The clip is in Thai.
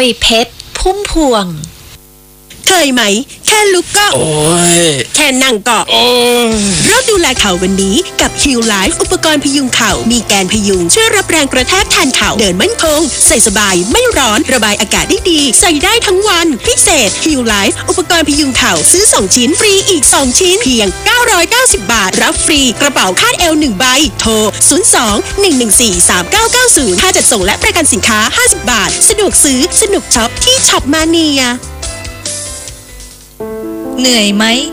เพชรพุ่มพวงเคยไหมแค่ลุกก็โอ้ยแค่นั่งก็โอ้ยเราดูแลเข่าวันนี้กับ Heal Life อุปกรณ์พยุงเข่ามีแกนพยุงช่วยรับแรงกระแทกแทนเข่าเดินมั่นคงใส่สบายไม่ร้อนระบายอากาศได้ดีใส่ได้ทั้งวันพิเศษ Heal Life อุปกรณ์พยุงเข่าซื้อ2ชิ้นฟรีอีก2ชิ้นเพียง990 บาทรับฟรีกระเป๋าคาดเอว1ใบโทร02-114-3990ค่าจัดส่งและประกันสินค้า50 บาทสะดวกซื้อสนุกช็อปที่ช็อปมาเนียเหนื่อยไหม